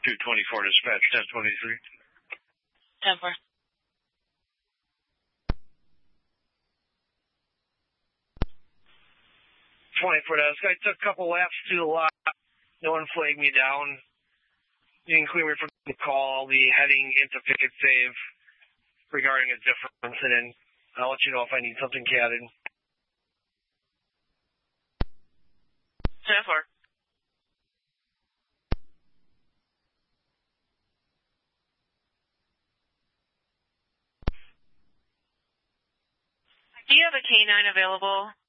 224 dispatch, 1023. 10-4. 24 desk. I took a couple laps to the lot. No one flagged me down. You can clear me from the call. I'll be heading into picket save regarding a different incident. I'll let you know if I need something catted. 10-4. Do you have a K9 available?